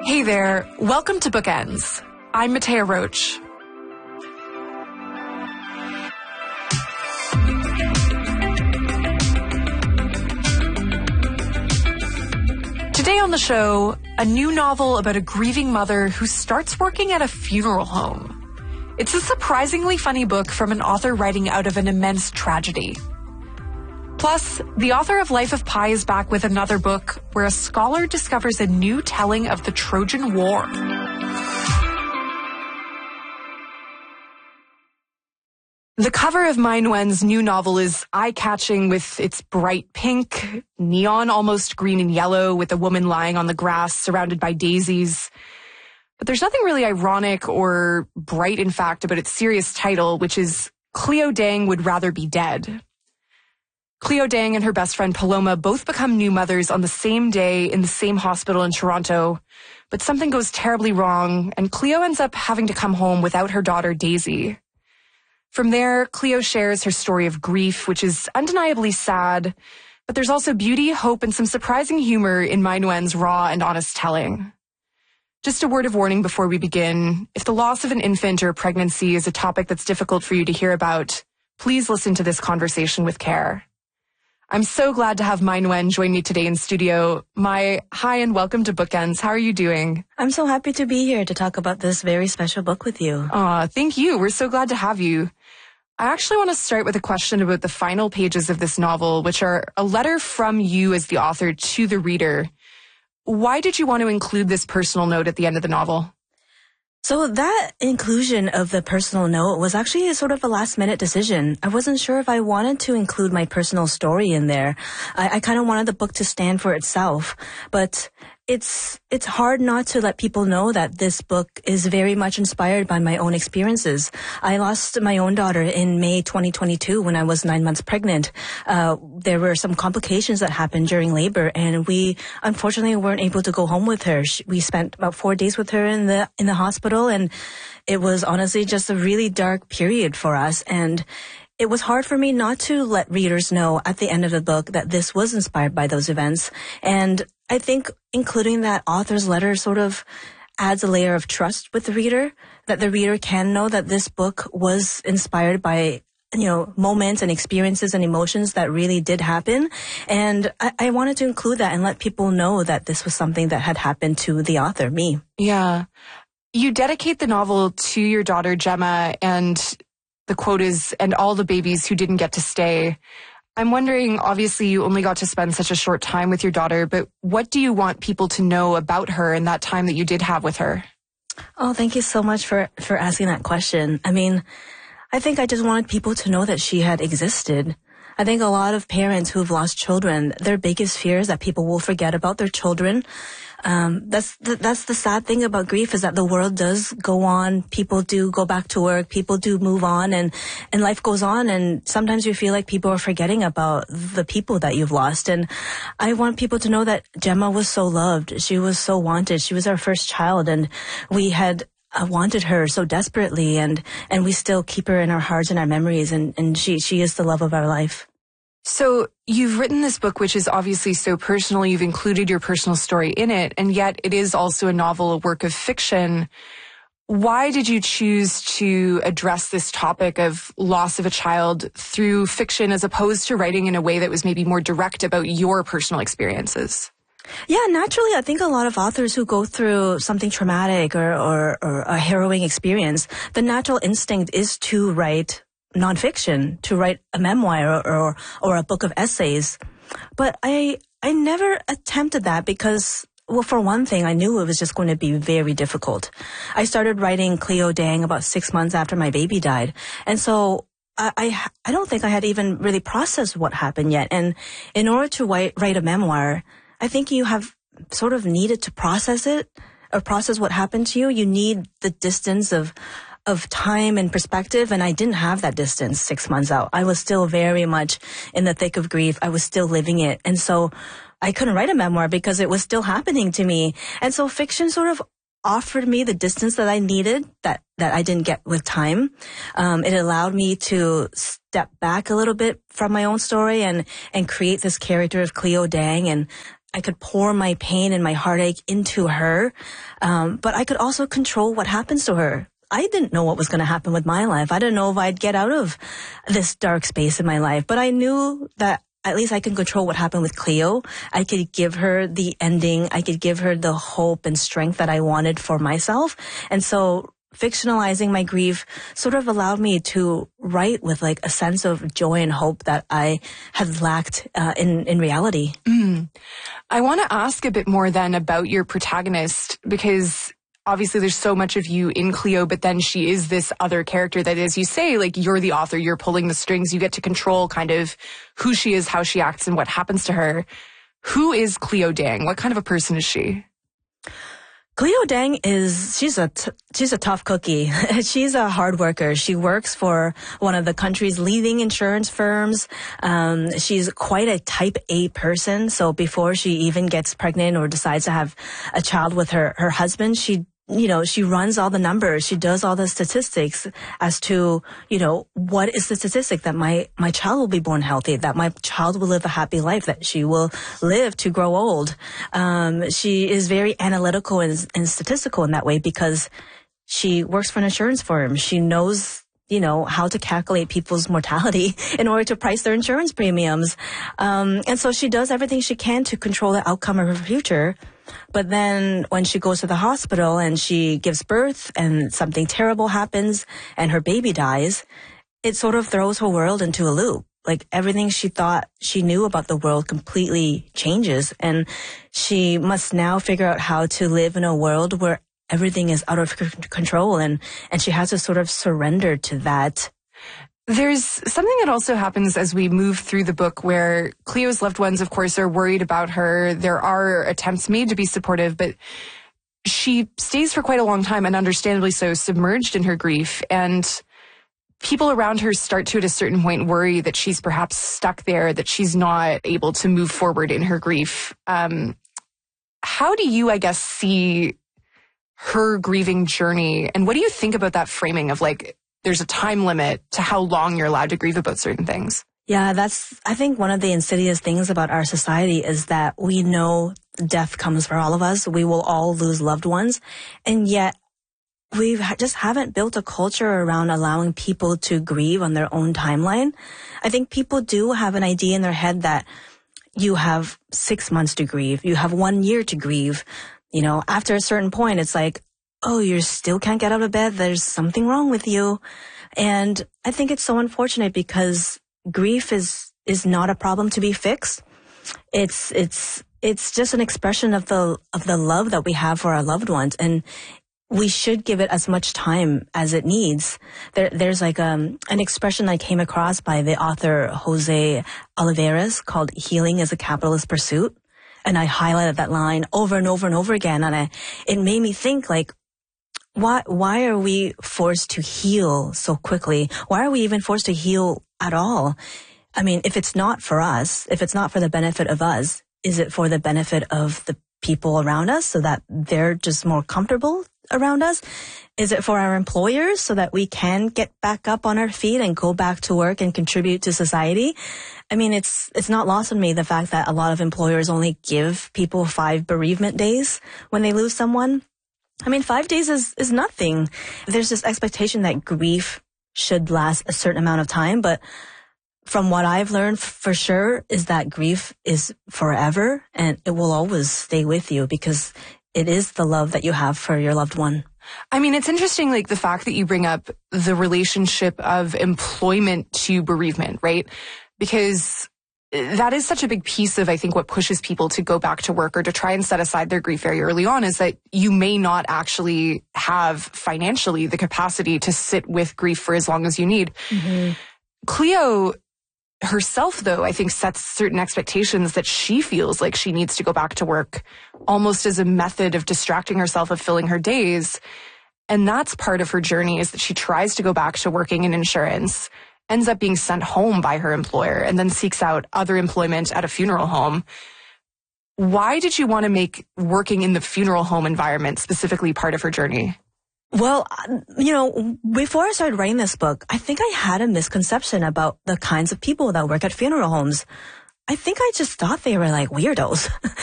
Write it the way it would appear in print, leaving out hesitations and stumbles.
Hey there, welcome to Bookends. I'm Matea Roach. Today on the show, a new novel about a grieving mother who starts working at a funeral home. It's a surprisingly funny book from an author writing out of an immense tragedy. Plus, the author of Life of Pi is back with another book where a scholar discovers a new telling of the Trojan War. The cover of Mai Nguyen's new novel is eye-catching with its bright pink, neon almost green and yellow, with a woman lying on the grass surrounded by daisies. But there's nothing really ironic or bright, in fact, about its serious title, which is Cleo Dang Would Rather Be Dead. Cleo Dang and her best friend Paloma both become new mothers on the same day in the same hospital in Toronto, but something goes terribly wrong, and Cleo ends up having to come home without her daughter Daisy. From there, Cleo shares her story of grief, which is undeniably sad, but there's also beauty, hope, and some surprising humor in Mai Nguyen's raw and honest telling. Just a word of warning before we begin. If the loss of an infant or pregnancy is a topic that's difficult for you to hear about, please listen to this conversation with care. I'm so glad to have Mai Nguyen join me today in studio. Mai, hi and welcome to Bookends. How are you doing? I'm so happy to be here to talk about this very special book with you. Thank you. We're so glad to have you. I actually want to start with a question about the final pages of this novel, which are a letter from you as the author to the reader. Why did you want to include this personal note at the end of the novel? So that inclusion of the personal note was actually a sort of a last-minute decision. I wasn't sure if I wanted to include my personal story in there. I kind of wanted the book to stand for itself, but it's hard not to let people know that this book is very much inspired by my own experiences. I lost my own daughter in May 2022 when I was 9 months pregnant. There were some complications that happened during labor, and we unfortunately weren't able to go home with her. We spent about 4 days with her in the hospital, and it was honestly just a really dark period for us. And it was hard for me not to let readers know at the end of the book that this was inspired by those events. And I think including that author's letter sort of adds a layer of trust with the reader, that the reader can know that this book was inspired by, moments and experiences and emotions that really did happen. And I wanted to include that and let people know that this was something that had happened to the author, me. Yeah. You dedicate the novel to your daughter, Gemma, and the quote is, "and all the babies who didn't get to stay." I'm wondering, obviously you only got to spend such a short time with your daughter, but what do you want people to know about her and that time that you did have with her? Oh, thank you so much for asking that question. I mean, I think I just wanted people to know that she had existed. I think a lot of parents who've lost children, their biggest fear is that people will forget about their children. That's the sad thing about grief, is that the world does go on. People do go back to work. People do move on, and life goes on. And sometimes you feel like people are forgetting about the people that you've lost. And I want people to know that Gemma was so loved. She was so wanted. She was our first child, and we had wanted her so desperately, and we still keep her in our hearts and our memories. And she is the love of our life. So you've written this book, which is obviously so personal. You've included your personal story in it, and yet it is also a novel, a work of fiction. Why did you choose to address this topic of loss of a child through fiction as opposed to writing in a way that was maybe more direct about your personal experiences? Yeah, naturally, I think a lot of authors who go through something traumatic or a harrowing experience, the natural instinct is to write nonfiction, to write a memoir or a book of essays. But I never attempted that because, well, for one thing, I knew it was just going to be very difficult. I started writing Cleo Dang about 6 months after my baby died. And so I don't think I had even really processed what happened yet. And in order to write a memoir, I think you have sort of needed to process it or process what happened to you. You need the distance of time and perspective, and I didn't have that distance 6 months out. I was still very much in the thick of grief. I was still living it. And so I couldn't write a memoir because it was still happening to me. And so fiction sort of offered me the distance that I needed that I didn't get with time. It allowed me to step back a little bit from my own story and create this character of Cleo Dang. And I could pour my pain and my heartache into her. But I could also control what happens to her. I didn't know what was going to happen with my life. I didn't know if I'd get out of this dark space in my life, but I knew that at least I can control what happened with Cleo. I could give her the ending. I could give her the hope and strength that I wanted for myself. And so fictionalizing my grief sort of allowed me to write with like a sense of joy and hope that I had lacked in reality. I want to ask a bit more then about your protagonist, because obviously there's so much of you in Cleo, but then she is this other character that, as you say, like you're the author, you're pulling the strings, you get to control kind of who she is, how she acts, and what happens to her. Who is Cleo Dang? What kind of a person is she? Cleo Dang she's a tough cookie. She's a hard worker. She works for one of the country's leading insurance firms. She's quite a type A person. So before she even gets pregnant or decides to have a child with her husband, she runs all the numbers. She does all the statistics as to, what is the statistic that my child will be born healthy, that my child will live a happy life, that she will live to grow old. She is very analytical and statistical in that way because she works for an insurance firm. She knows, how to calculate people's mortality in order to price their insurance premiums. And so she does everything she can to control the outcome of her future. But then when she goes to the hospital and she gives birth and something terrible happens and her baby dies, it sort of throws her world into a loop. Like everything she thought she knew about the world completely changes. And she must now figure out how to live in a world where everything is out of control. And she has to sort of surrender to that. There's something that also happens as we move through the book where Cleo's loved ones, of course, are worried about her. There are attempts made to be supportive, but she stays for quite a long time, and understandably so, submerged in her grief. And people around her start to, at a certain point, worry that she's perhaps stuck there, that she's not able to move forward in her grief. How do you, I guess, see her grieving journey? And what do you think about that framing of like, there's a time limit to how long you're allowed to grieve about certain things? Yeah, I think one of the insidious things about our society is that we know death comes for all of us. We will all lose loved ones. And yet we just haven't built a culture around allowing people to grieve on their own timeline. I think people do have an idea in their head that you have 6 months to grieve. You have 1 year to grieve. After a certain point, it's like, oh, you still can't get out of bed. There's something wrong with you. And I think it's so unfortunate because grief is not a problem to be fixed. It's just an expression of the love that we have for our loved ones. And we should give it as much time as it needs. There's like an expression I came across by the author Jose Olivares called "Healing is a Capitalist Pursuit." And I highlighted that line over and over and over again. And it made me think like, why are we forced to heal so quickly? Why are we even forced to heal at all? I mean, if it's not for us, if it's not for the benefit of us, is it for the benefit of the people around us so that they're just more comfortable around us? Is it for our employers so that we can get back up on our feet and go back to work and contribute to society? I mean, it's not lost on me the fact that a lot of employers only give people 5 bereavement days when they lose someone. I mean, 5 days is nothing. There's this expectation that grief should last a certain amount of time, but from what I've learned for sure is that grief is forever and it will always stay with you because it is the love that you have for your loved one. I mean, it's interesting, like the fact that you bring up the relationship of employment to bereavement, right? Because that is such a big piece of, I think, what pushes people to go back to work or to try and set aside their grief very early on is that you may not actually have financially the capacity to sit with grief for as long as you need. Mm-hmm. Cleo herself, though, I think sets certain expectations that she feels like she needs to go back to work almost as a method of distracting herself, of filling her days. And that's part of her journey is that she tries to go back to working in insurance, ends up being sent home by her employer, and then seeks out other employment at a funeral home. Why did you want to make working in the funeral home environment specifically part of her journey? Well, before I started writing this book, I think I had a misconception about the kinds of people that work at funeral homes. I think I just thought they were like weirdos.